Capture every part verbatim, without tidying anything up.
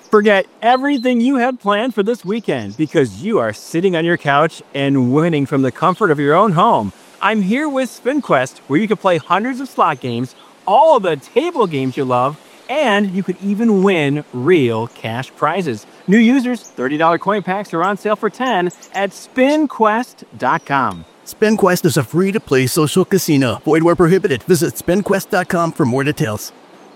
Forget everything you had planned for this weekend because you are sitting on your couch and winning from the comfort of your own home. I'm here with SpinQuest, where you can play hundreds of slot games, all of the table games you love, and you could even win real cash prizes. New users, thirty dollars coin packs are on sale for ten dollars at spin quest dot com. SpinQuest is a free-to-play social casino. Void where prohibited. Visit spin quest dot com for more details.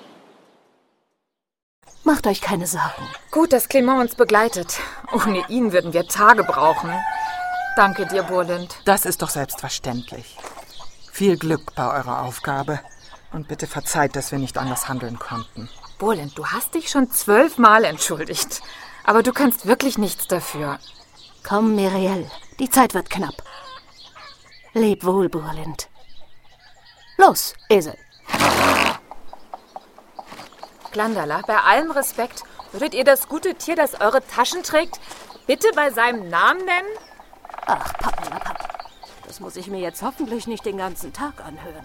Macht euch keine Sorgen. Gut, dass Clement uns begleitet. Ohne ihn würden wir Tage brauchen. Danke dir, Burlind. Das ist doch selbstverständlich. Viel Glück bei eurer Aufgabe. Und bitte verzeiht, dass wir nicht anders handeln konnten. Burlind, du hast dich schon zwölfmal entschuldigt. Aber du kannst wirklich nichts dafür. Komm, Miriel. Die Zeit wird knapp. Leb wohl, Burlind. Los, Esel. Glandala, bei allem Respekt, würdet ihr das gute Tier, das eure Taschen trägt, bitte bei seinem Namen nennen? Ach, Pappelapapp. Das muss ich mir jetzt hoffentlich nicht den ganzen Tag anhören.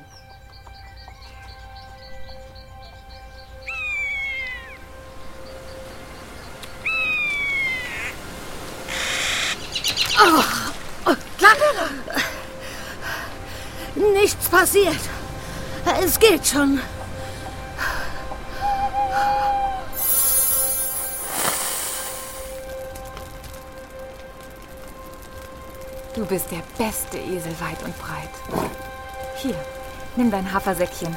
Oh, oh, Glandala! Nichts passiert. Es geht schon. Du bist der beste Esel weit und breit. Hier, nimm dein Hafersäckchen.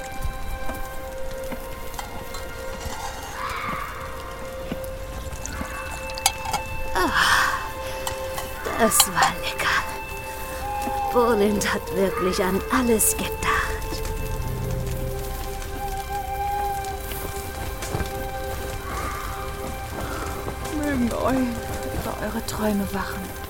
Ah, das war lecker. Burlind hat wirklich an alles gedacht. Mögen euch über eure Träume wachen.